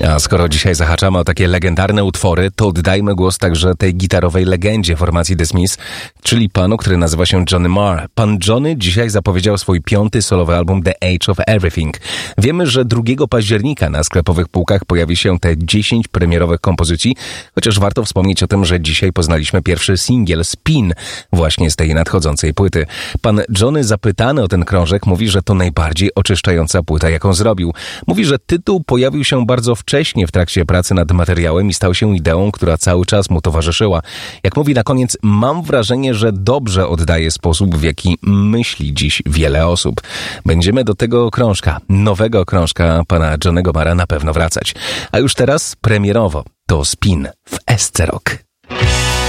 A skoro dzisiaj zahaczamy o takie legendarne utwory, to oddajmy głos także tej gitarowej legendzie formacji The Smiths, czyli panu, który nazywa się Johnny Marr. Pan Johnny dzisiaj zapowiedział swój 5. solowy album The Age of Everything. Wiemy, że 2 października na sklepowych półkach pojawi się te 10 premierowych kompozycji, chociaż warto wspomnieć o tym, że dzisiaj poznaliśmy pierwszy singiel Spin właśnie z tej nadchodzącej płyty. Pan Johnny, zapytany o ten krążek, mówi, że to najbardziej oczyszczająca płyta, jaką zrobił. Mówi, że tytuł pojawił się bardzo wcześnie w trakcie pracy nad materiałem i stał się ideą, która cały czas mu towarzyszyła. Jak mówi na koniec, mam wrażenie, że dobrze oddaje sposób, w jaki myśli dziś wiele osób. Będziemy do tego krążka, nowego krążka pana Johnny'ego Marra na pewno wracać. A już teraz premierowo to Spin w SC Rock.